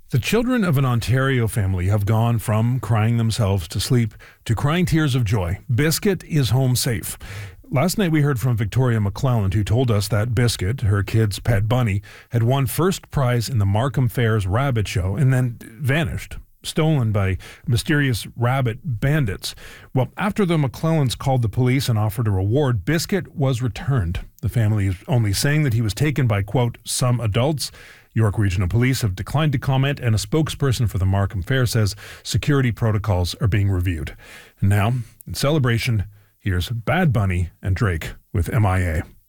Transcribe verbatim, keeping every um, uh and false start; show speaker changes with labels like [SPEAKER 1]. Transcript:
[SPEAKER 1] The children of an Ontario family have gone from crying themselves to sleep to crying tears of joy. Biscuit is home safe. Last night we heard from Victoria McClelland, who told us that Biscuit, her kid's pet bunny, had won first prize in the Markham Fair's rabbit show and then vanished, stolen by mysterious rabbit bandits. Well, after the McClellands called the police and offered a reward, Biscuit was returned. The family is only saying that he was taken by, quote, some adults. York Regional Police have declined to comment, and a spokesperson for the Markham Fair says security protocols are being reviewed. And now, in celebration, here's Bad Bunny and Drake with M I A.